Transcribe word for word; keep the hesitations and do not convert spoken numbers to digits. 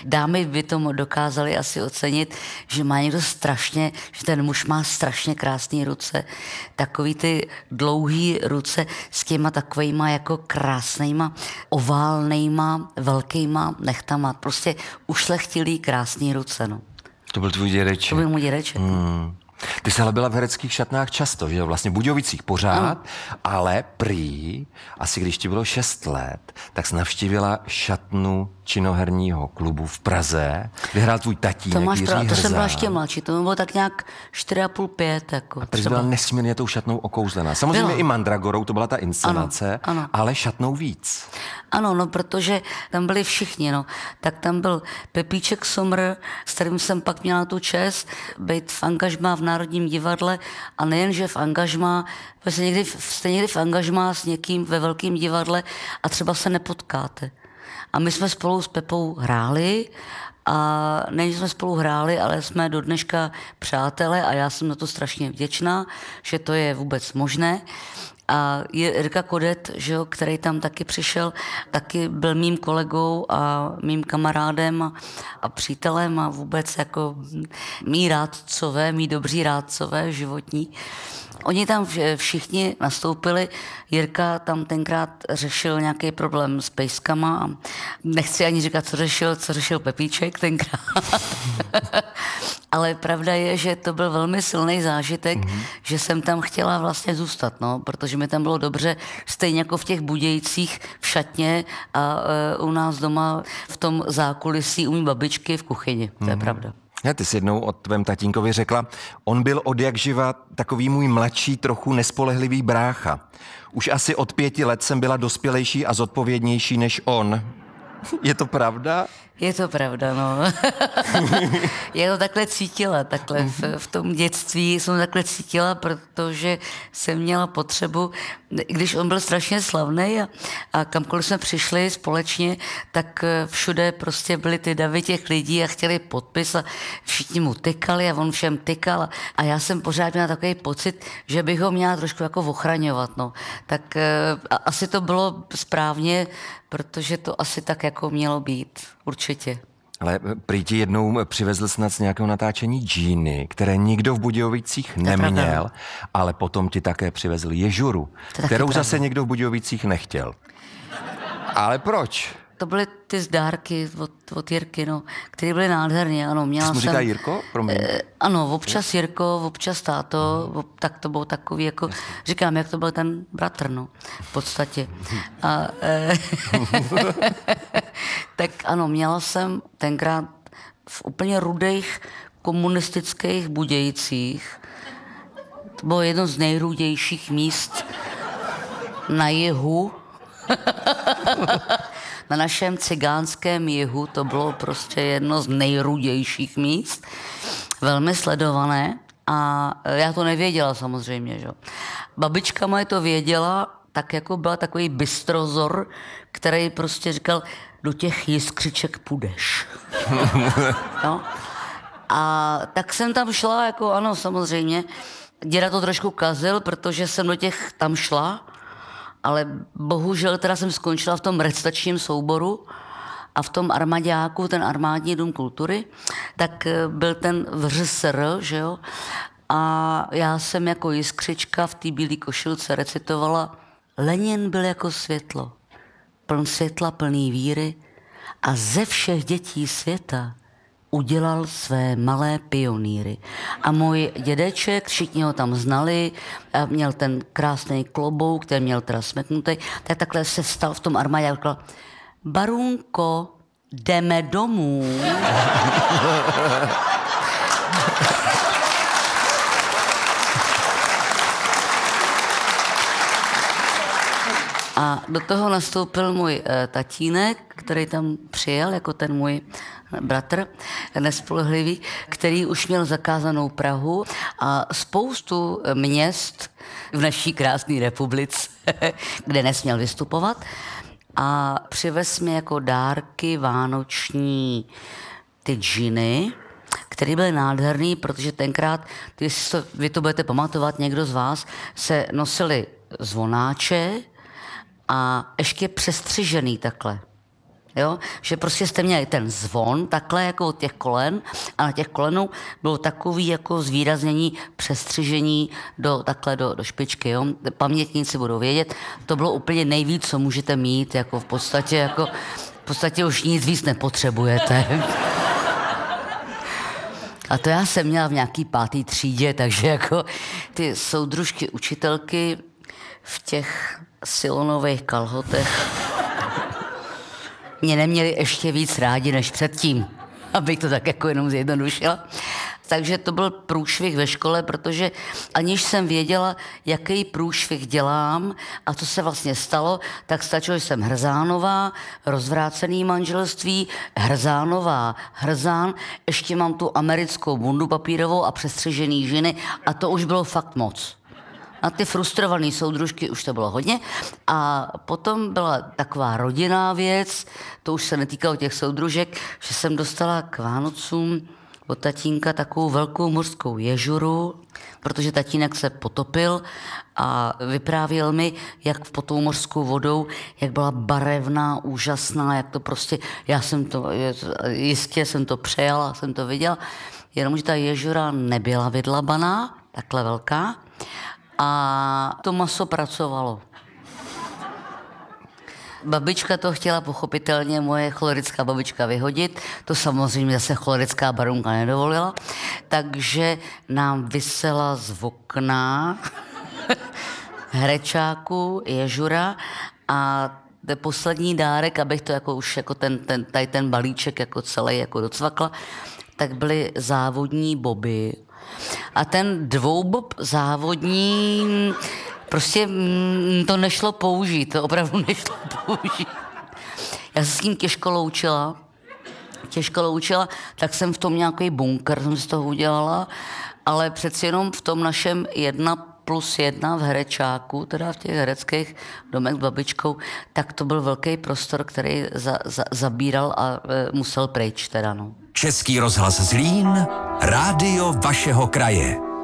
dámy by tomu dokázali asi ocenit, že má někdo strašně, že ten muž má strašně krásné ruce, takový ty dlouhý ruce s těma takovejma jako krásnejma, oválnejma, velkýma nechtama. Prostě ušlechtilý krásný ruce, no. To byl tvůj dědeček. To byl můj dědeček. Hmm. Ty jsi ale byla v hereckých šatnách často, že jo? Vlastně v Budějovicích pořád, ano. Ale prý, asi když ti bylo šest let, tak jsi navštívila šatnu činoherního klubu v Praze, kde hrál tvůj tatínek to máš Jiří pravdu, to Hrzán. jsem byla ještě mladší, to bylo tak nějak čtyři a půl, pět. Jako a prý byla nesmírně tou šatnou okouzlená. Samozřejmě byla. I Mandragorou, to byla ta inscenace, ano, ano. Ale šatnou víc. Ano, no, protože tam byli všichni, no. Tak tam byl Pepíček Somr, s kterým jsem pak měla tu čest být v angažmá v Národním divadle a nejenže v angažmá, jste někdy, jste někdy v angažmá s někým ve velkém divadle a třeba se nepotkáte. A my jsme spolu s Pepou hráli a nejen jsme spolu hráli, ale jsme do dneška přátelé a já jsem na to strašně vděčná, že to je vůbec možné. A Jirka Kodet, že jo, který tam taky přišel, taky byl mým kolegou a mým kamarádem a, a přítelem a vůbec jako mý rádcové, mý dobří rádcové životní. Oni tam všichni nastoupili, Jirka tam tenkrát řešil nějaký problém s pejskama a nechci ani říkat, co řešil, co řešil Pepíček tenkrát. Ale pravda je, že to byl velmi silný zážitek, mm-hmm. že jsem tam chtěla vlastně zůstat, no, protože mi tam bylo dobře, stejně jako v těch Budějcích v šatně a uh, u nás doma v tom zákulisí u mý babičky v kuchyni, to je mm-hmm. pravda. Já, ty jsi jednou o tvém tatínkovi řekla, on byl od jak živa takový můj mladší, trochu nespolehlivý brácha. Už asi od pěti let jsem byla dospělejší a zodpovědnější než on. Je to pravda? Je to pravda, no. Já to takhle cítila, takhle v, v tom dětství jsem takhle cítila, protože jsem měla potřebu, když on byl strašně slavný a, a kamkoliv jsme přišli společně, tak všude prostě byly ty davy těch lidí a chtěli podpis a všichni mu tykali a on všem tykal a, a já jsem pořád měla takový pocit, že bych ho měla trošku jako ochraňovat, no. Tak a, asi to bylo správně, protože to asi tak jako mělo být, určitě. Ale prý ti jednou přivezl snad z nějakého natáčení džíny, které nikdo v Budějovicích neměl, ale potom ti také přivezl ježuru, kterou zase nikdo v Budějovicích nechtěl. Ale proč? To byly ty zdárky od, od Jirky, no, které byly nádherně, ano. Měla Jsi mu jsem, říká Jirko? Promiň. Eh, ano, občas Jirko, občas táto, hmm. tak to bylo takový, jako, říkám, jak to byl ten bratr, no, v podstatě. A, eh, tak ano, měla jsem tenkrát v úplně rudých komunistických Budějcích, to bylo jedno z nejrudějších míst na jihu, na našem cigánském jihu, to bylo prostě jedno z nejrudějších míst, velmi sledované a já to nevěděla samozřejmě, že? Babička moje to věděla, tak jako byla takový bystrozor, který prostě říkal, do těch jiskřiček půjdeš. No. A tak jsem tam šla, jako ano, samozřejmě. Děda to trošku kazil, protože jsem do těch tam šla, ale bohužel teda jsem skončila v tom recitačním souboru a v tom armaďáku, ten armádní dům kultury, tak byl ten V R S R, že jo, a já jsem jako jiskřička v té bílé košilce recitovala Lenin byl jako světlo, pln světla, plný víry a ze všech dětí světa udělal své malé pionýry. A můj dědeček, všichni ho tam znali, a měl ten krásný klobouk, který měl teda smetnutý, tak takhle se vstal v tom armádě a řekl, Barunko, jdeme domů. A do toho nastoupil můj e, tatínek, který tam přijel, jako ten můj bratr, nespolehlivý, který už měl zakázanou Prahu a spoustu měst v naší krásné republice, kde nesměl vystupovat. A přivez mi jako dárky vánoční ty džiny, které byly nádherný, protože tenkrát, když to, vy to budete pamatovat, někdo z vás, se nosili zvonáče, a ještě přestřižený takhle. Jo? Že prostě jste měli ten zvon, takhle jako od těch kolen a na těch kolenů bylo takový jako zvýraznění přestřižení do, takhle do, do špičky. Jo? Pamětníci budou vědět, to bylo úplně nejvíc, co můžete mít, jako v podstatě, jako, v podstatě už nic víc nepotřebujete. A to já jsem měla v nějaký pátý třídě, takže jako ty soudružky učitelky v těch silonových kalhotech mě neměli ještě víc rádi než předtím, abych to tak jako jenom zjednodušila. Takže to byl průšvih ve škole, protože aniž jsem věděla, jaký průšvih dělám a co se vlastně stalo, tak stačilo, že jsem Hrzánová, rozvrácený manželství, Hrzánová, Hrzán, ještě mám tu americkou bundu papírovou a přestřižený ženy a to už bylo fakt moc. A ty frustrované soudružky už to bylo hodně. A potom byla taková rodinná věc, to už se netýkalo těch soudružek, že jsem dostala k Vánocům od tatínka takovou velkou mořskou ježuru, protože tatínek se potopil a vyprávěl mi, jak pod tou mořskou vodou, jak byla barevná, úžasná, jak to prostě, já jsem to, jistě jsem to přejala, jsem to viděla, jenomže ta ježura nebyla vydlabaná, takhle velká, a to maso pracovalo. Babička to chtěla pochopitelně, moje cholorická babička, vyhodit. To samozřejmě zase cholorická baronka nedovolila. Takže nám visela z okna herečáku ježura a ten poslední dárek, abych to jako už jako ten, ten, tady ten balíček jako celý jako docvakla, tak byly závodní boby. A ten dvoubob závodní, prostě to nešlo použít, to opravdu nešlo použít. Já se s tím těžko loučila, těžko loučila, tak jsem v tom nějaký bunkr, jsem z toho udělala, ale přeci jenom v tom našem jedna plus jedna v herečáku, teda v těch hereckých domech s babičkou, tak to byl velký prostor, který za, za, zabíral a e, musel pryč teda, no. Český rozhlas Zlín, rádio vašeho kraje.